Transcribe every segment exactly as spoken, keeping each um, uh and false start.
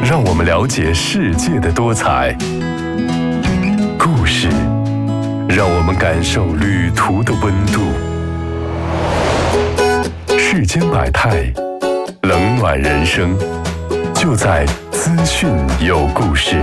让我们了解世界的多彩；故事让我们感受旅途的温度。世间百态，冷暖人生，就在资讯有故事。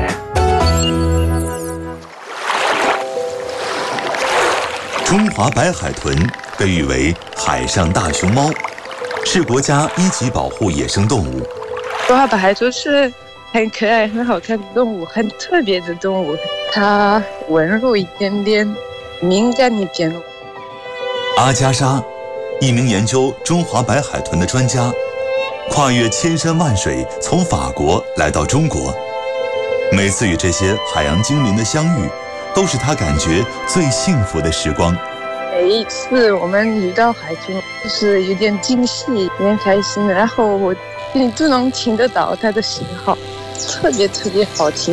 中华白海豚被誉为海上大熊猫，是国家一级保护野生动物。 中华白海豚是很可爱、很好看的动物，很特别的动物。它温柔一点点，敏感一点。 阿加莎，一名研究中华白海豚的专家，跨越千山万水，从法国来到中国。每次与这些海洋精灵的相遇，都是他感觉最幸福的时光。 每一次我们遇到海豚，就是有点惊喜，有点开心，然后我你都能听得到它的信号，特别特别好听。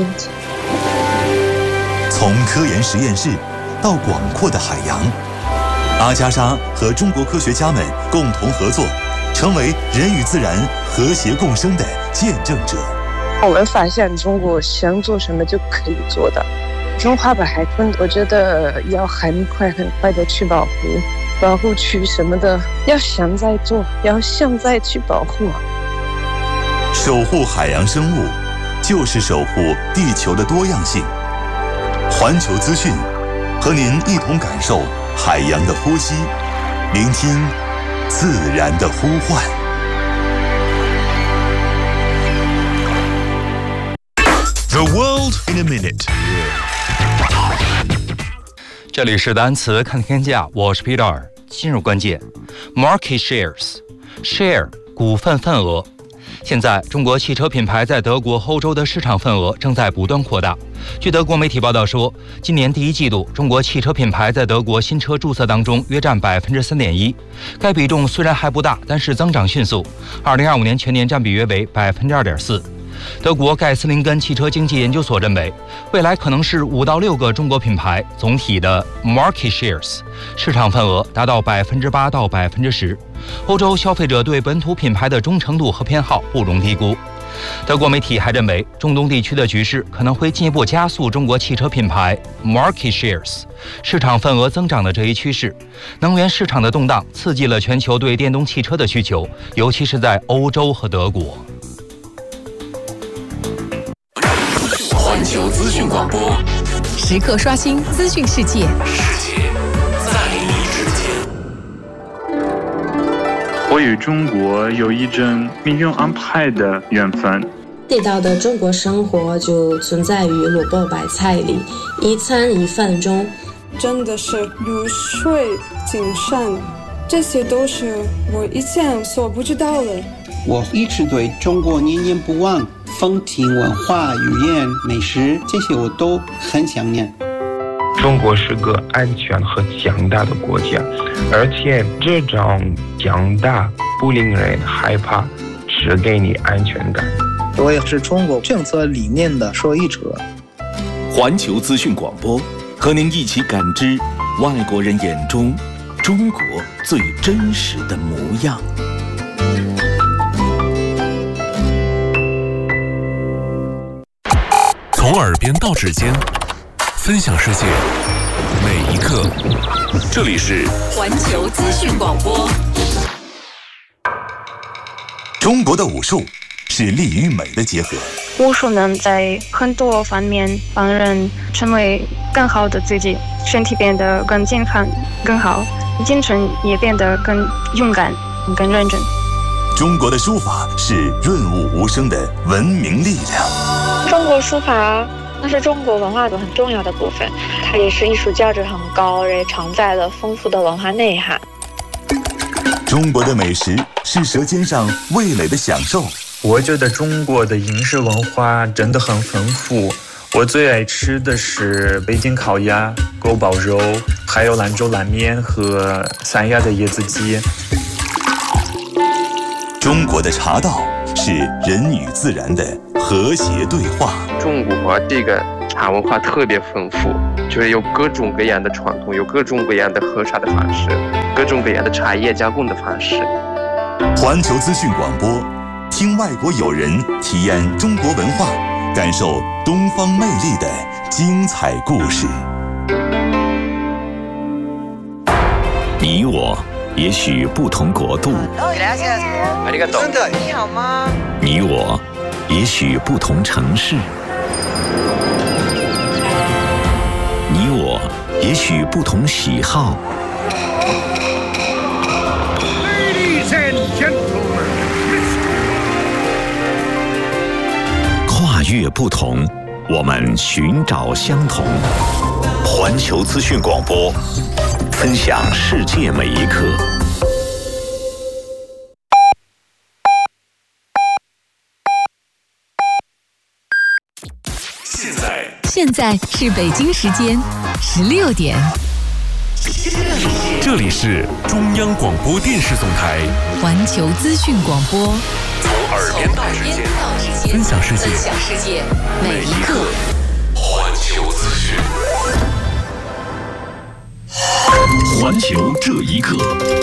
从科研实验室到广阔的海洋，阿加莎和中国科学家们共同合作，成为人与自然和谐共生的见证者。 我们发现中国想做什么就可以做到。中华白海豚，我觉得要很快很快的去保护，保护区什么的，要现在做，要现在去保护。 守护海洋生物，就是守护地球的多样性。环球资讯，和您一同感受海洋的呼吸，聆听自然的呼唤。 The world in a minute。 这里是单词看天下，我是 Peter。进入关键 ，market shares，share 股份份额。现在，中国汽车品牌在德国、欧洲的市场份额正在不断扩大。据德国媒体报道说，今年第一季度，中国汽车品牌在德国新车注册当中约占百分之三点一。该比重虽然还不大，但是增长迅速。二零二五年全年占比约为百分之二点四。德国盖斯林根汽车经济研究所认为，未来可能是五到六个中国品牌总体的 market shares 市场份额达到百分之八到百分之十。欧洲消费者对本土品牌的忠诚度和偏好不容低估。德国媒体还认为，中东地区的局势可能会进一步加速中国汽车品牌 market shares 市场份额增长的这一趋势。能源市场的动荡刺激了全球对电动汽车的需求，尤其是在欧洲和德国。 环球资讯广播， 时刻刷新资讯世界， 世界在你之间。 我与中国有一种命运安排的缘分。 地道的中国生活就存在于萝卜白菜里，一餐一饭中。 真的是如水精深，这些都是我以前所不知道的。 我一直对中国念念不忘，风情文化、语言、美食，这些我都很想念。 中国是个安全和强大的国家，而且这种强大不令人害怕，只给你安全感。 我也是中国政策理念的受益者。 环球资讯广播，和您一起感知外国人眼中中国最真实的模样。从耳边到指尖，分享世界每一刻。这里是环球资讯广播。 中国的武术是力与美的结合。 武术能在很多方面帮人成为更好的自己，身体变得更健康、更好，精神也变得更勇敢、更认真。 中国的书法是润物无声的文明力量。 中国书法那是中国文化的很重要的部分，它也是艺术价值很高，也承载了丰富的文化内涵。 中国的美食是舌尖上味蕾的享受。 我觉得中国的饮食文化真的很丰富，我最爱吃的是北京烤鸭、锅包肉，还有兰州拉面和三亚的椰子鸡。 中国的茶道是人与自然的和谐对话。 中国这个茶文化特别丰富，就是有各种各样的传统，有各种各样的喝茶的方式，各种各样的茶叶加工的方式。 环球资讯广播， 听外国友人体验中国文化，感受东方魅力的精彩故事。 你我也许不同国度， 真的，你好吗？ 你我也许不同城市，你我也许不同喜好。 Ladies and gentlemen, 跨越不同，我们寻找相同。环球资讯广播，分享世界每一刻。 现在， 现在是北京时间十六点。 这里是中央广播电视总台环球资讯广播， 从耳边到指尖，分享世界， 分享世界每一刻。 环球资讯， 环球这一刻。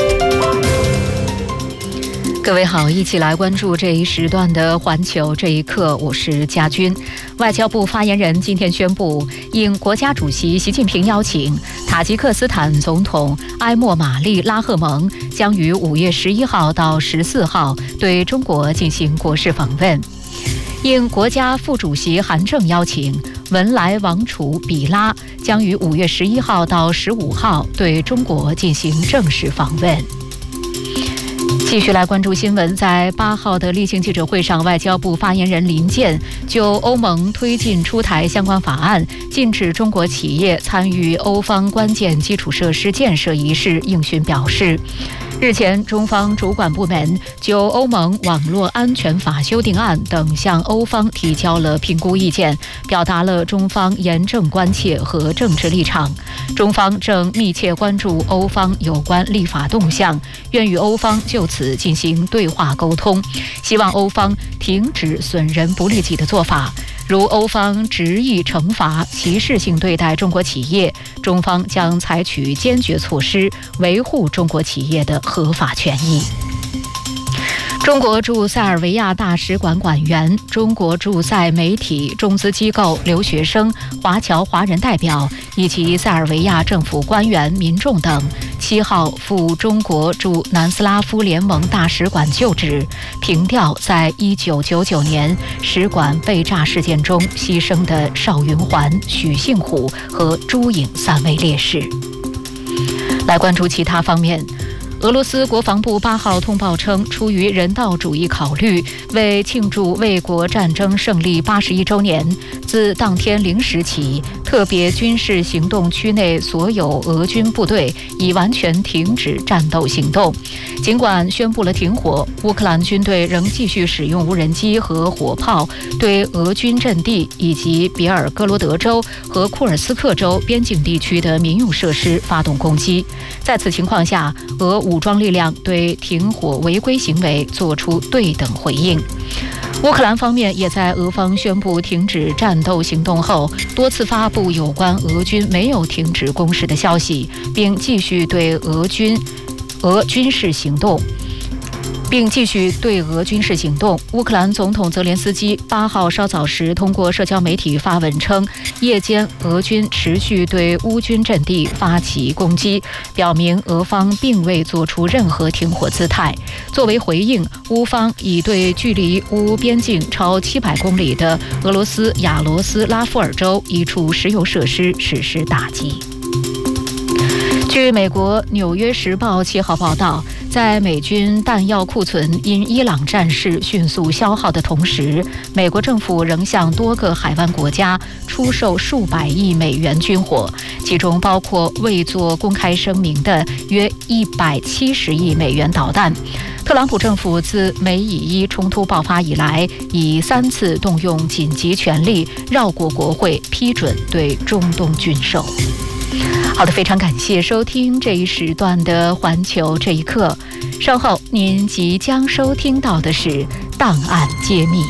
各位好，一起来关注这一时段的环球这一刻，我是佳君。外交部发言人今天宣布，应国家主席习近平邀请，塔吉克斯坦总统埃莫马利拉赫蒙将于五月十一号到十四号对中国进行国事访问。应国家副主席韩正邀请，文莱王储比拉将于五月十一号到十五号对中国进行正式访问。继续来关注新闻，在八号的例行记者会上，外交部发言人林健就欧盟推进出台相关法案，禁止中国企业参与欧方关键基础设施建设一事应询表示，日前中方主管部门就欧盟网络安全法修订案等向欧方提交了评估意见，表达了中方严正关切和政治立场。中方正密切关注欧方有关立法动向，愿与欧方就此进行对话沟通，希望欧方停止损人不利己的做法。如欧方执意惩罚、歧视性对待中国企业，中方将采取坚决措施，维护中国企业的合法权益。中国驻塞尔维亚大使馆馆员、中国驻塞媒体、中资机构、留学生、华侨华人代表以及塞尔维亚政府官员、民众等，七号赴中国驻南斯拉夫联盟大使馆就职，凭吊在一九九九年使馆被炸事件中牺牲的邵云环、许幸虎和朱颖三位烈士。来关注其他方面。俄罗斯国防部八号通报称，出于人道主义考虑，为庆祝卫国战争胜利八十一周年，自当天零时起，特别军事行动区内所有俄军部队已完全停止战斗行动。尽管宣布了停火，乌克兰军队仍继续使用无人机和火炮对俄军阵地以及别尔哥罗德州和库尔斯克州边境地区的民用设施发动攻击。在此情况下，俄武装力量对停火违规行为作出对等回应。乌克兰方面也在俄方宣布停止战斗行动后，多次发布有关俄军没有停止攻势的消息，并继续对俄军俄军事行动。并继续对俄军事行动。乌克兰总统泽连斯基八号稍早时通过社交媒体发文称，夜间俄军持续对乌军阵地发起攻击，表明俄方并未做出任何停火姿态。作为回应，乌方已对距离乌边境超七百公里的俄罗斯亚罗斯拉夫尔州一处石油设施实施打击。据美国《纽约时报》七号报道，在美军弹药库存因伊朗战事迅速消耗的同时，美国政府仍向多个海湾国家出售数百亿美元军火，其中包括未做公开声明的约一百七十亿美元导弹。特朗普政府自美以伊冲突爆发以来，已三次动用紧急权力绕过国会，批准对中东军售。好的，非常感谢收听这一时段的环球这一刻。稍后您即将收听到的是档案揭秘。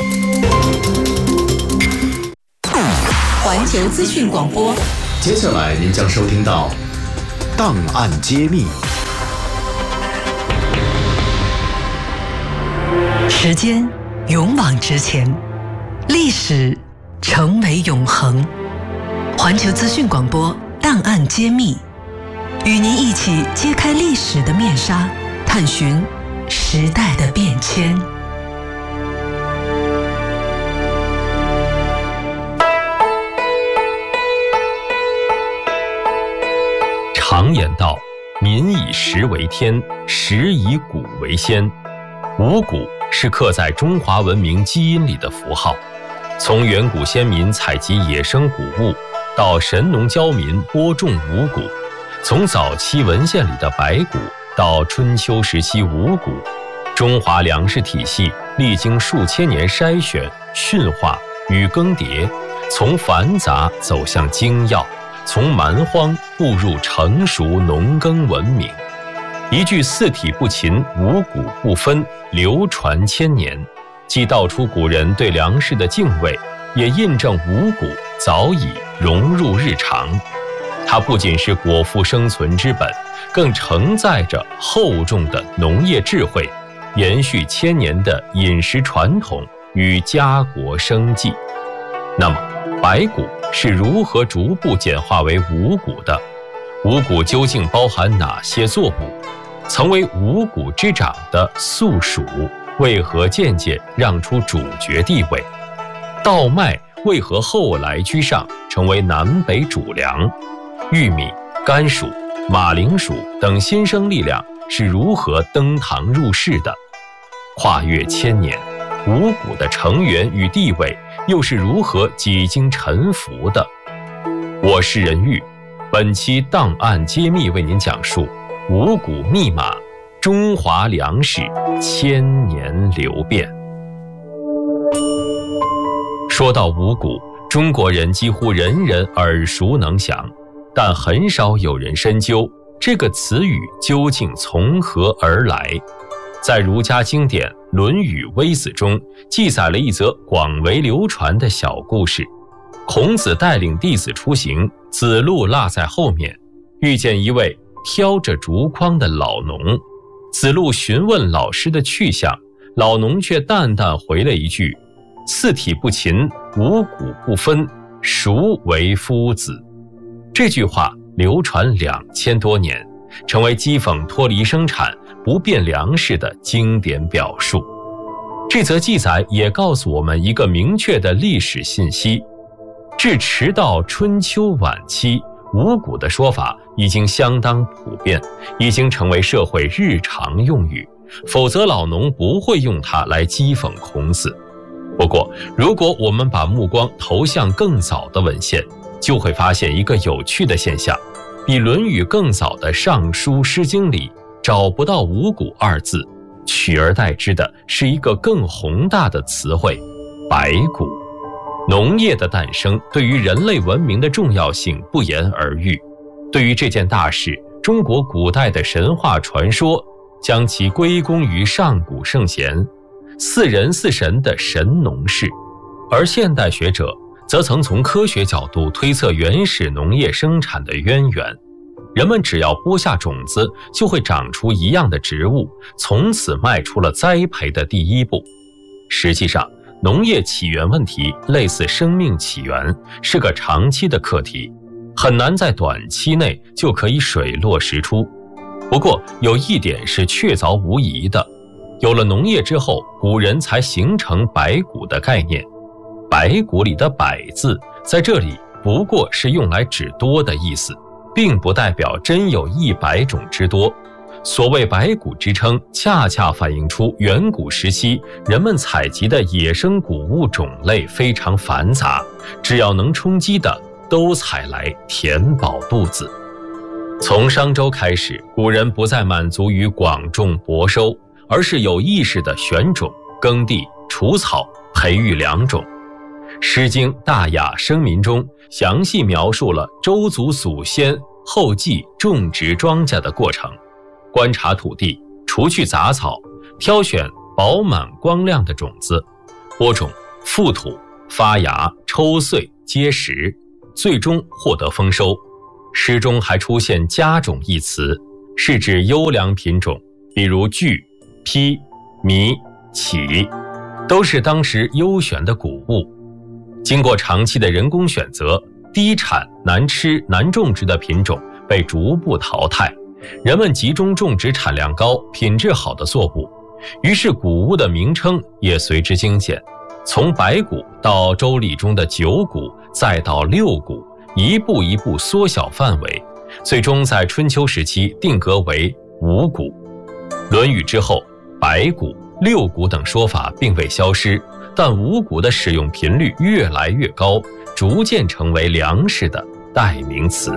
环球资讯广播，接下来您将收听到档案揭秘。 时间勇往直前，历史成为永恒。环球资讯广播档案揭秘，与您一起揭开历史的面纱，探寻时代的变迁。 常言道，民以食为天，食以谷为先。五谷是刻在中华文明基因里的符号，从远古先民采集野生谷物，到神农教民播种五谷，从早期文献里的白谷到春秋时期五谷，中华粮食体系历经数千年筛选、驯化与更迭，从繁杂走向精要，从蛮荒步入成熟农耕文明。一句四体不勤，五谷不分，流传千年，既道出古人对粮食的敬畏，也印证五谷早已融入日常。它不仅是果腹生存之本，更承载着厚重的农业智慧，延续千年的饮食传统与家国生计。那么白谷是如何逐步简化为五谷的？五谷究竟包含哪些作物？曾为五谷之长的粟黍为何渐渐让出主角地位？稻麦为何后来居上，成为南北主粮？玉米、甘薯、马铃薯等新生力量是如何登堂入室的？跨越千年，五谷的成员与地位又是如何几经沉浮的？我是任玉，本期档案揭秘为您讲述五谷密码，中华粮食千年流变。说到五谷，中国人几乎人人耳熟能详，但很少有人深究这个词语究竟从何而来。在儒家经典《论语微子》中记载了一则广为流传的小故事。孔子带领弟子出行，子路落在后面，遇见一位挑着竹筐的老农。子路询问老师的去向，老农却淡淡回了一句：四体不勤，五谷不分，孰为夫子？这句话流传两千多年，成为讥讽脱离生产不变粮食的经典表述。这则记载也告诉我们一个明确的历史信息：至迟到春秋晚期，五谷的说法已经相当普遍，已经成为社会日常用语，否则老农不会用它来讥讽孔子。不过，如果我们把目光投向更早的文献，就会发现一个有趣的现象：比《论语》更早的《尚书》《诗经》里找不到五谷二字，取而代之的是一个更宏大的词汇——白谷。农业的诞生对于人类文明的重要性不言而喻。对于这件大事，中国古代的神话传说将其归功于上古圣贤，四人四神的神农氏。而现代学者则曾从科学角度推测原始农业生产的渊源。人们只要播下种子，就会长出一样的植物，从此迈出了栽培的第一步。实际上，农业起源问题类似生命起源，是个长期的课题，很难在短期内就可以水落石出。不过有一点是确凿无疑的，有了农业之后，古人才形成百谷的概念。百谷里的百字在这里不过是用来指多的意思，并不代表真有一百种之多。所谓百谷之称，恰恰反映出远古时期人们采集的野生谷物种类非常繁杂，只要能充饥的都采来填饱肚子。从商周开始，古人不再满足于广种薄收，而是有意识地选种、耕地、除草、培育良种。《诗经·大雅·生民》中详细描述了周族祖先后继种植庄稼的过程，观察土地，除去杂草，挑选饱满光亮的种子，播种、覆土、发芽、抽穗、结实，最终获得丰收。诗中还出现佳种一词，是指优良品种，比如苣、邳、糜、 杞，都是当时优选的谷物。经过长期的人工选择，低产、难吃、难种植的品种被逐步淘汰，人们集中种植产量高、品质好的作物，于是谷物的名称也随之精简，从白谷到周礼中的九谷，再到六谷，一步一步缩小范围，最终在春秋时期定格为五谷。论语之后，白谷、六谷等说法并未消失，但五谷的使用频率越来越高，逐渐成为粮食的代名词。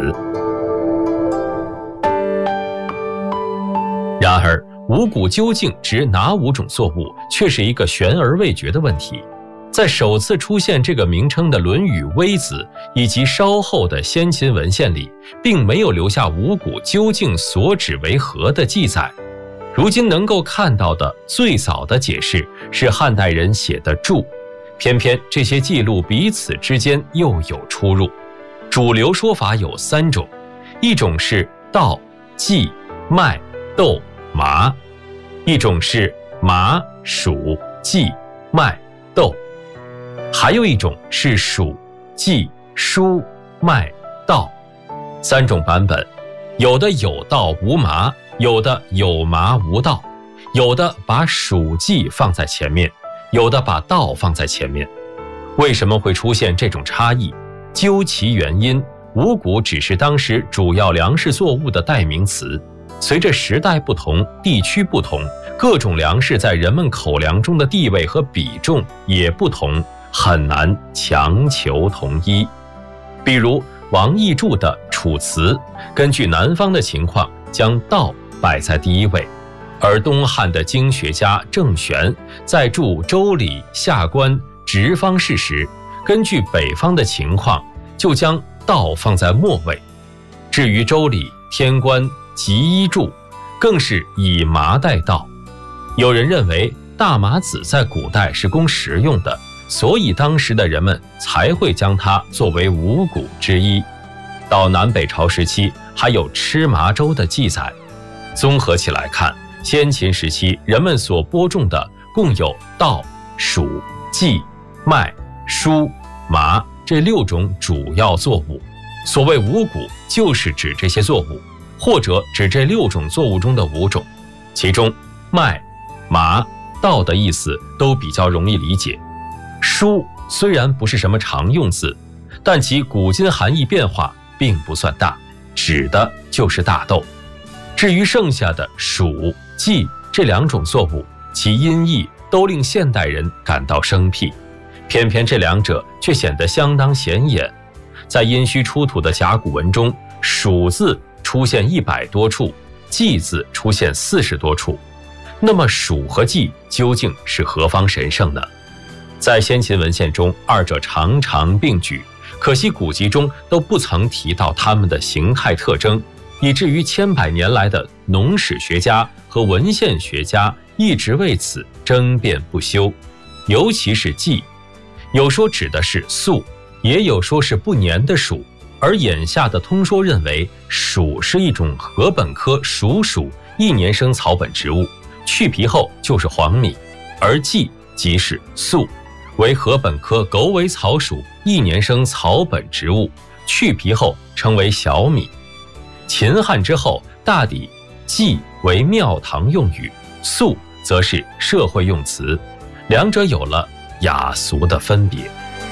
然而，五谷究竟指哪五种作物，却是一个悬而未决的问题。在首次出现这个名称的《论语·微子》以及稍后的先秦文献里，并没有留下五谷究竟所指为何的记载。如今能够看到的最早的解释是汉代人写的注，偏偏这些记录彼此之间又有出入。主流说法有三种，一种是稻、稷、麦、豆、麻，一种是麻、黍、稷、麦、豆，还有一种是黍、稷、菽、麦、稻。三种版本，有的有稻无麻，有的有麻无稻，有的把黍稷放在前面，有的把稻放在前面。为什么会出现这种差异？究其原因，五谷只是当时主要粮食作物的代名词，随着时代不同、地区不同，各种粮食在人们口粮中的地位和比重也不同，很难强求统一。比如王逸注的《楚辞》，根据南方的情况，将稻摆在第一位，而东汉的经学家郑玄在注《周礼》下官直方士时，根据北方的情况，就将稻放在末位。至于《周礼》天官集一注，更是以麻代稻。有人认为大麻籽在古代是供食用的，所以当时的人们才会将它作为五谷之一。到南北朝时期，还有吃麻粥的记载。综合起来看，先秦时期人们所播种的共有稻、黍、稷、麦、菽、麻这六种主要作物。所谓五谷，就是指这些作物，或者指这六种作物中的五种。其中麦、麻、稻的意思都比较容易理解。菽虽然不是什么常用字，但其古今含义变化并不算大，指的就是大豆。至于剩下的黍、稷这两种作物，其音译都令现代人感到生僻，偏偏这两者却显得相当显眼。在殷墟出土的甲骨文中，黍字出现一百多处，稷字出现四十多处。那么黍和稷究竟是何方神圣呢？在先秦文献中，二者常常并举，可惜古籍中都不曾提到它们的形态特征，以至于千百年来的农史学家和文献学家一直为此争辩不休。尤其是稷，有说指的是粟，也有说是不粘的黍，而眼下的通说认为黍是一种禾本科黍属一年生草本植物，去皮后就是黄米，而稷即是粟，为禾本科狗尾草属一年生草本植物，去皮后称为小米。秦汉之后，大抵稷为庙堂用语，粟则是社会用词，两者有了雅俗的分别。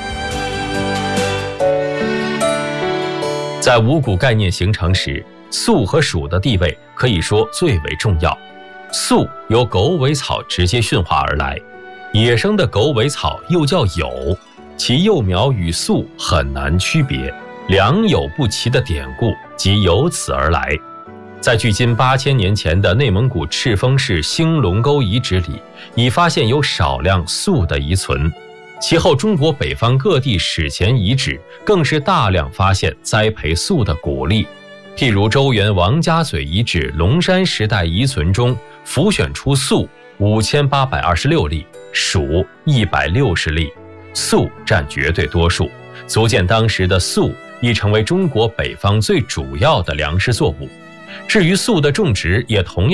在五谷概念形成时，粟和黍的地位可以说最为重要。粟由狗尾草直接驯化而来，野生的狗尾草又叫有，其幼苗与粟很难区别，良莠不齐的典故即由此而来。在距今八千年前的内蒙古赤峰市兴隆沟遗址里，已发现有少量粟的遗存。其后中国北方各地史前遗址更是大量发现栽培粟的谷粒，譬如周原王家嘴遗址龙山时代遗存中浮选出粟五千八百二十六粒，黍一百六十粒，粟占绝对多数，足见当时的粟已成为中国北方最主要的粮食作物。至于粟的种植也同样